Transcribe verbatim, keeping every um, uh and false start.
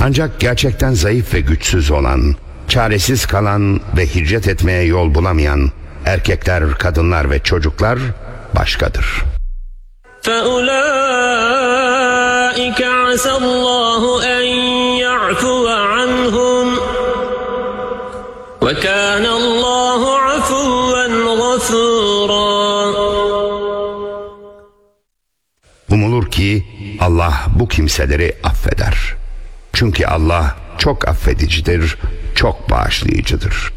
Ancak gerçekten zayıf ve güçsüz olan, çaresiz kalan ve hicret etmeye yol bulamayan erkekler, kadınlar ve çocuklar başkadır. فَأُولَٰئِكَ عَسَى اللّٰهُ أَنْ يَعْفُوَ عَنْهُمْ وَكَانَ اللّٰهُ عَفُوًّا غَفُورًا. Umulur ki Allah bu kimseleri affeder. Çünkü Allah çok affedicidir, çok bağışlayıcıdır.